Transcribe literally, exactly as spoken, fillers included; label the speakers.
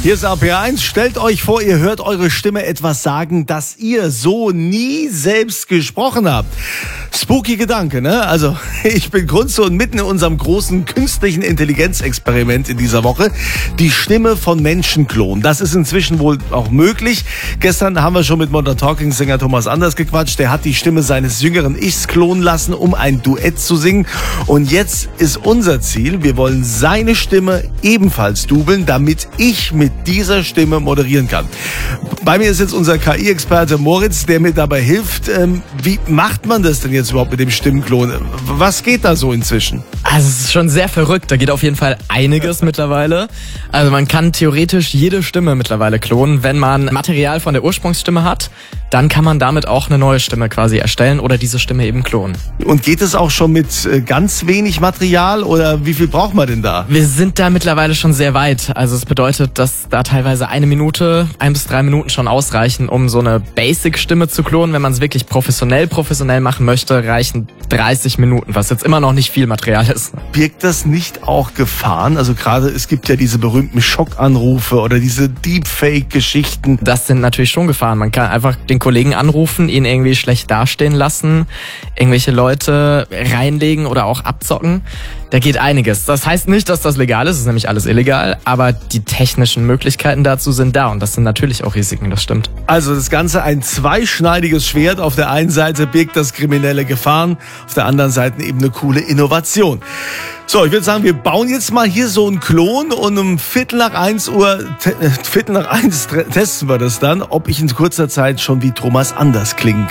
Speaker 1: Hier ist A P eins. Stellt euch vor, ihr hört eure Stimme etwas sagen, das ihr so nie selbst gesprochen habt. Spooky Gedanke, ne? Also, ich bin Kunze und mitten in unserem großen künstlichen Intelligenzexperiment in dieser Woche. Die Stimme von Menschen klonen. Das ist inzwischen wohl auch möglich. Gestern haben wir schon mit Modern Talking Sänger Thomas Anders gequatscht. Der hat die Stimme seines jüngeren Ichs klonen lassen, um ein Duett zu singen. Und jetzt ist unser Ziel, wir wollen seine Stimme ebenfalls dubeln, damit ich mit dieser Stimme moderieren kann. Bei mir ist jetzt unser K I-Experte Moritz, der mir dabei hilft. Ähm, wie macht man das denn jetzt überhaupt mit dem Stimmklon? Was geht da so inzwischen?
Speaker 2: Also es ist schon sehr verrückt. Da geht auf jeden Fall einiges mittlerweile. Also man kann theoretisch jede Stimme mittlerweile klonen. Wenn man Material von der Ursprungsstimme hat, dann kann man damit auch eine neue Stimme quasi erstellen oder diese Stimme eben klonen.
Speaker 1: Und geht es auch schon mit ganz wenig Material oder wie viel braucht man denn da?
Speaker 2: Wir sind da mittlerweile schon sehr weit. Also es bedeutet, dass da teilweise eine Minute, ein bis drei Minuten schon ausreichen, um so eine Basic-Stimme zu klonen. Wenn man es wirklich professionell, professionell machen möchte, reichen dreißig Minuten, was jetzt immer noch nicht viel Material ist.
Speaker 1: Birgt das nicht auch Gefahren? Also gerade, es gibt ja diese berühmten Schockanrufe oder diese Deepfake-Geschichten.
Speaker 2: Das sind natürlich schon Gefahren. Man kann einfach den Kollegen anrufen, ihn irgendwie schlecht dastehen lassen, irgendwelche Leute reinlegen oder auch abzocken. Da geht einiges. Das heißt nicht, dass das legal ist, es ist nämlich alles illegal, aber die technischen Möglichkeiten dazu sind da und das sind natürlich auch Risiken, das stimmt.
Speaker 1: Also das Ganze ein zweischneidiges Schwert. Auf der einen Seite birgt das kriminelle Gefahren, auf der anderen Seite eben eine coole Innovation. So, ich würde sagen, wir bauen jetzt mal hier so einen Klon und um Viertel nach eins Uhr, te- Viertel nach eins testen wir das dann, ob ich in kurzer Zeit schon wie Thomas Anders klingen kann.